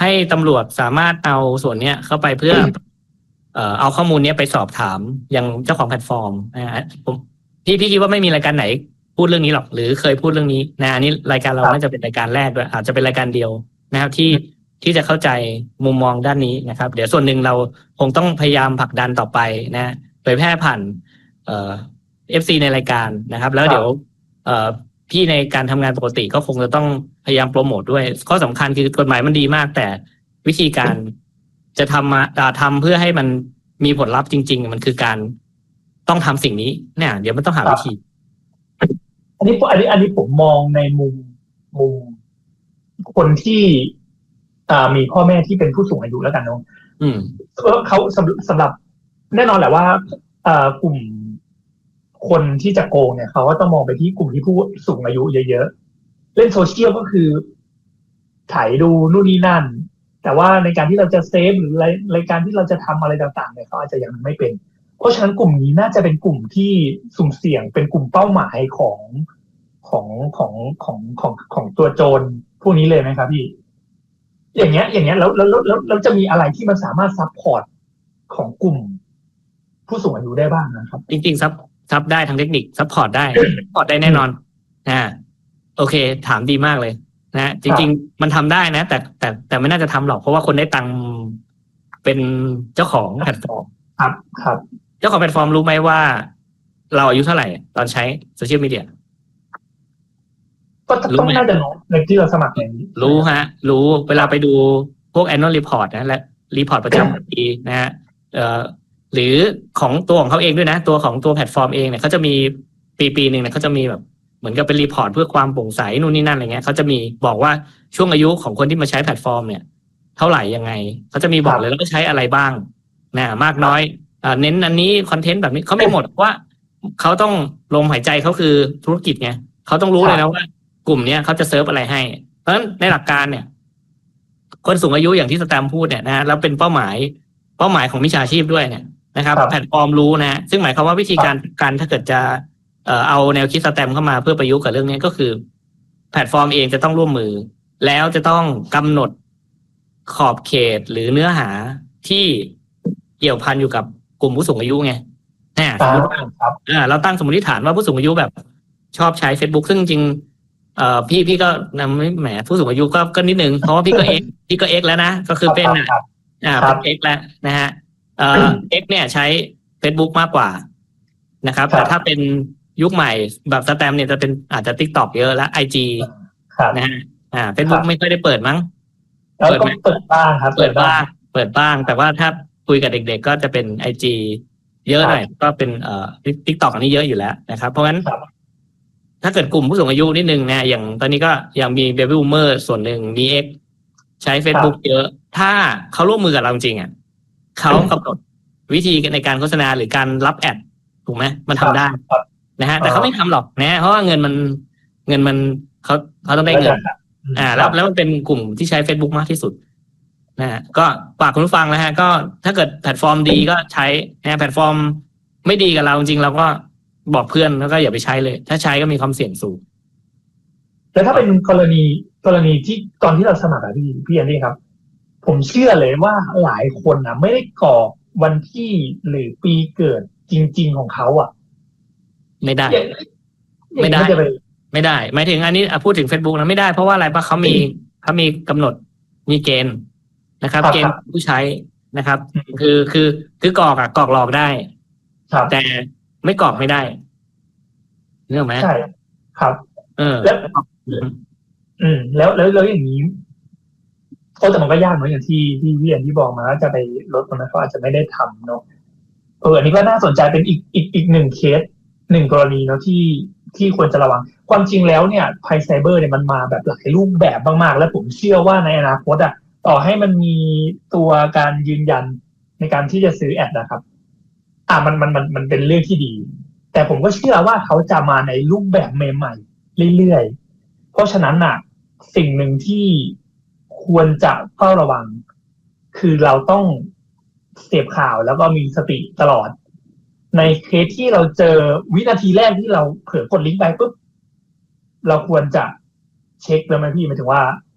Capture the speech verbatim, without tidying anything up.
ให้ตำรวจสามารถเอาส่วนเนี้ยเข้าไปเพื่อเอ่อเอาข้อมูลเนี้ยไปสอบถามยังเจ้าของแพลตฟอร์มนะฮะผมพี่พี่คิดว่าไม่มีรายการไหนพูดเรื่องนี้หรอกหรือเคยพูดเรื่องนี้นะอันนี้รายการเราน่าจะเป็นรายการแรกด้วยอาจจะเป็นรายการเดียวนะครับที่ที่จะเข้าใจมุมมองด้านนี้นะครับเดี๋ยวส่วนหนึ่งเราคงต้องพยายามผลักดันต่อไปนะเผยแพร่ผ่านเอ่อ เอฟ ซี ในรายการนะครับแล้วเดี๋ยวเอ่อพี่ในการทำงานปกติก็คงจะต้องพยายามโปรโมทด้วยข้อสำคัญคือกฎหมายมันดีมากแต่วิธีการจะทำมาทำเพื่อให้มันมีผลลัพธ์จริงๆมันคือการต้องทำสิ่งนี้เนี่ยเดี๋ยวมันต้องหาวิธีอันนี้อันนี้อันนี้ผมมองในมุมมุมคนที่อ่ามีพ่อแม่ที่เป็นผู้สูงอายุแล้วกันเนาะอืมเขาสำสำหรับแน่นอนแหละว่าอ่ากลุ่มคนที่จะโกงเนี่ยเขาก็ต้องมองไปที่กลุ่มที่ผู้สูงอายุเยอะๆเล่นโซเชียลก็คือถ่ายดูนู่นนี่นั่นแต่ว่าในการที่เราจะเซฟหรือรายการที่เราจะทำอะไรต่างๆเนี่ยเขาอาจจะยังไม่เป็นเพราะฉะนั้นกลุ่มนี้น่าจะเป็นกลุ่มที่สุ่มเสี่ยงเป็นกลุ่มเป้าหมายของของของของของของตัวโจรพวกนี้เลยไหมครับพี่อย่างเงี้ยอย่างเงี้ยแล้วแล้วแล้วแล้วจะมีอะไรที่มันสามารถซัพพอร์ตของกลุ่มผู้สูงอายุได้บ้างนะครับจริงๆซับซับได้ทางเทคนิคซัพพอร์ตได้ซัพพอร์ตได้แน่นอนอ่าโอเคถามดีมากเลยนะจริงๆมันทำได้นะแต่แต่แต่ไม่น่าจะทำหรอกเพราะว่าคนได้ตังค์เป็นเจ้าของแพลตฟอร์มครับครับเจ้าของแพลตฟอร์มรู้ไหมว่าเราอายุเท่าไหร่ตอนใช้โซเชียลมีเดียก็ต้องน่าจะรู้ในที่เราสมัครอย่างนี้รู้ฮะรู้เวลาไปดูพวก annual report นะและ report ประจำปีนะฮะเอ่อหรือของตัวของเขาเองด้วยนะตัวของตัวแพลตฟอร์มเองเนี่ยเขาจะมีปีปีหนึ่งเนี่ยเขาจะมีแบบเหมือนกับเป็นรีพอร์ตเพื่อความโปร่งใสนู่นนี่นั่นอะไรเงี้ยเขาจะมีบอกว่าช่วงอายุของคนที่มาใช้แพลตฟอร์มเนี่ยเท่าไหร่ยังไงเขาจะมีบอกเลยแล้วก็ใช้อะไรบ้างนะมากน้อยอ่าเน้นอันนี้คอนเทนต์แบบนี้เขาไม่หมดว่าเขาต้องลมหายใจเขาคือธุรกิจไงเขาต้องรู้เลยนะว่ากลุ่มเนี้ยเขาจะเซิร์ฟอะไรให้เพราะฉะนั้นในหลักการเนี่ยคนสูงอายุอย่างที่สแตมพูดเนี่ยนะแล้วเป็นเป้าหมายเป้าหมายของมิจฉาชีพด้วยเนี่ยนะครับแพลตฟอร์มรู้นะซึ่งหมายความว่าวิธีการการถ้าเกิดจะเอ่อเอาแนวคิดสแตมเข้ามาเพื่อประยุกต์กับเรื่องนี้ก็คือแพลตฟอร์มเองจะต้องร่วมมือแล้วจะต้องกำหนดขอบเขตหรือเนื้อหาที่เกี่ยวพันอยู่กับกลุ่มผู้สูงอายุไงอ่าสมมติว่าอ่าเราตั้งสมมติฐานว่าผู้สูงอายุแบบชอบใช้ Facebook ซึ่งจริงเอ่อพี่พี่ก็นำแหมผู้สูงอายุก็ก็นิดนึงเพราะว่าพี่ก็เอ็กพี่ก็เอ็กแล้วนะก็คือเป็นอ่ะอ่าเป็นเอ็กแล้วนะฮะเอ่อเอ็กเนี่ยใช้ Facebook มากกว่านะครับแต่ถ้าเป็นยุคใหม่แบบสแตมเนี่ยจะเป็นอาจจะ TikTok เยอะแล้ว ไอ จี นะฮะอ่า Facebook ไม่ค่อยได้เปิดมั้งเปิดไหมเปิดบ้างครับเปิดบ้างเปิดบ้างแต่ว่าถ้าคุยกับเด็กๆก็จะเป็น ไอ จี เยอะหน่อยก็เป็นเอ่อ TikTok อันนี้เยอะอยู่แล้วนะครับเพราะงั้นถ้าเกิดกลุ่มผู้สูงอายุนิดนึงนะอย่างตอนนี้ก็ยังมี Baby Boomer ส่วนหนึ่งมี X ใช้ Facebook เยอะถ้าเขาร่วมมือกับเราจริงอ่ะเขากำหนดวิธีในการโฆษณาหรือการรับแอดถูกไหมมันทำได้นะฮะแต่เขาไม่ทำหรอกนะเพราะว่าเงินมันเงินมันเขาเขาต้องได้เงินอ่าแล้วแล้วมันเป็นกลุ่มที่ใช้ Facebook มากที่สุดนะฮะก็ฝากคุณผู้ฟังนะฮะก็ถ้าเกิดแพลตฟอร์มดีก็ใช้นะแพลตฟอร์มไม่ดีกับเราจริงเราก็บอกเพื่อนแล้วก็อย่าไปใช้เลยถ้าใช้ก็มีความเสี่ยงสูงแล้วถ้าเป็นกรณีกรณีที่ตอนที่เราสมัครอะพี่พี่อันนี้ครับผมเชื่อเลยว่าหลายคนอ่ะไม่ได้กรอกวันที่หรือปีเกิดจริงๆของเขาอ่ะไม่ได้ไม่ได้ไม่ได้หมายถึงอันนี้พูดถึง Facebook นะไม่ได้เพราะว่าอะไรเพราะเขามีเขามีกำหนดมีเกณฑ์นะครับเกณฑ์ผู้ใช้นะครับคือคือคือกรอกอ่ะกรอกหลอกได้แต่ไม่กรอกไม่ได้เรื่องไหมใช่ครับเออแล้วอืมแล้วแล้วแล้วอย่างนี้ก็แต่มันก็ยากเหมือนอย่างที่ที่พี่อันที่บอกมาว่าจะไปลดตรงนั้นเขาอาจจะไม่ได้ทำเนาะเอออันนี้ก็น่าสนใจเป็นอีกอีกอีกหนึ่งเคสหนึ่งกรณีเนาะที่ที่ควรจะระวังความจริงแล้วเนี่ยภัยไซเบอร์เนี่ยมันมาแบบหลายรูปแบบมากๆแล้วผมเชื่อว่าในอนาคตอ่ะต่อให้มันมีตัวการยืนยันในการที่จะซื้อแอดนะครับอ่ะมันมันมันมันเป็นเรื่องที่ดีแต่ผมก็เชื่อว่าเขาจะมาในรูปแบบใหม่ๆเรื่อยๆเพราะฉะนั้นน่ะสิ่งหนึ่งที่ควรจะเฝ้าระวังคือเราต้องเสพข่าวแล้วก็มีสติตลอดในเคสที่เราเจอวินาทีแรกที่เราเผลอกดลิงก์ไปปุ๊บเราควรจะเช็คแล้วไหมพี่หมายถึงว่า